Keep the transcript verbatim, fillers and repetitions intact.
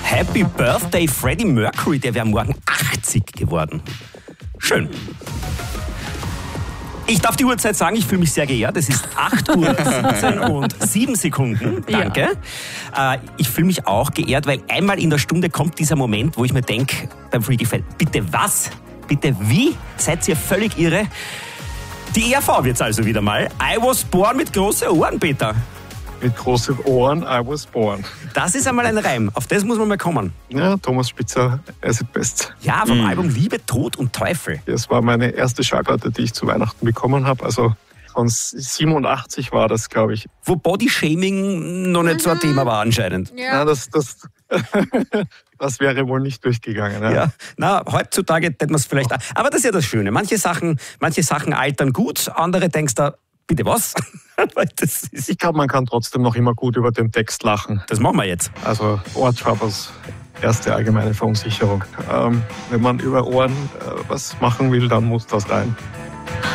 Happy Birthday Freddie Mercury, der wäre morgen achtzig geworden. Schön. Ich darf die Uhrzeit sagen, ich fühle mich sehr geehrt. Es ist acht Uhr siebzehn und sieben Sekunden. Danke. Ja. Äh, ich fühle mich auch geehrt, weil einmal in der Stunde kommt dieser Moment, wo ich mir denke, beim Freaky Friday, bitte was? Bitte wie? Seid ihr völlig irre? Die E R V wird's also wieder mal. I was born mit großen Ohren, Peter. Mit großen Ohren, I was born. Das ist einmal ein Reim. Auf das muss man mal kommen. Ja, Thomas Spitzer, as it best. Ja, vom mm. Album Liebe, Tod und Teufel. Das war meine erste Schallplatte, die ich zu Weihnachten bekommen habe. Also von siebenundachtzig war das, glaube ich. Wo Bodyshaming noch nicht mhm. so ein Thema war anscheinend. Ja, ja das, das, das wäre wohl nicht durchgegangen. Ja, ja. Na, heutzutage hätte man es vielleicht... Aber das ist ja das Schöne. Manche Sachen, manche Sachen altern gut, andere denkst du, bitte was? Das ist ich glaube, man kann trotzdem noch immer gut über den Text lachen. Das machen wir jetzt. Also Ohrschwabbers, erste allgemeine Verunsicherung. Ähm, wenn man über Ohren äh, was machen will, dann muss das rein.